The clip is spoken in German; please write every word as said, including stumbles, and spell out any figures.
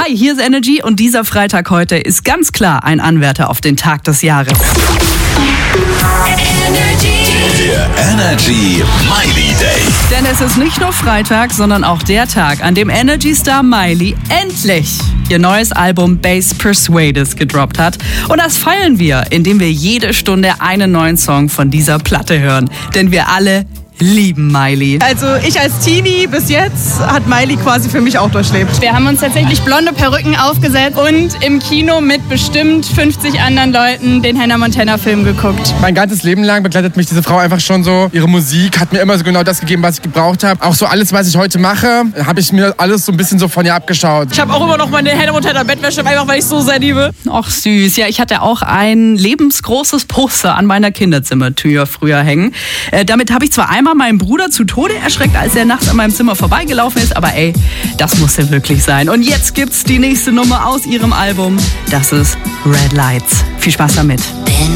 Hi, hier ist Energy und dieser Freitag heute ist ganz klar ein Anwärter auf den Tag des Jahres. Der Energy Miley Day. Denn es ist nicht nur Freitag, sondern auch der Tag, an dem Energy-Star Miley endlich ihr neues Album Base Persuaded gedroppt hat. Und das feiern wir, indem wir jede Stunde einen neuen Song von dieser Platte hören. Denn wir alle lieben Miley. Also ich als Teenie bis jetzt hat Miley quasi für mich auch durchlebt. Wir haben uns tatsächlich blonde Perücken aufgesetzt und im Kino mit bestimmt fünfzig anderen Leuten den Hannah Montana Film geguckt. Mein ganzes Leben lang begleitet mich diese Frau einfach schon so. Ihre Musik hat mir immer so genau das gegeben, was ich gebraucht habe. Auch so alles, was ich heute mache, habe ich mir alles so ein bisschen so von ihr abgeschaut. Ich habe auch immer noch meine Hannah Montana Bettwäsche, einfach weil ich so sehr liebe. Ach süß. Ja, ich hatte auch ein lebensgroßes Poster an meiner Kinderzimmertür früher hängen. Äh, damit habe ich zwar einmal meinen Bruder zu Tode erschreckt, als er nachts an meinem Zimmer vorbeigelaufen ist, aber ey, das musste wirklich sein. Und jetzt gibt's die nächste Nummer aus ihrem Album. Das ist Red Lights. Viel Spaß damit.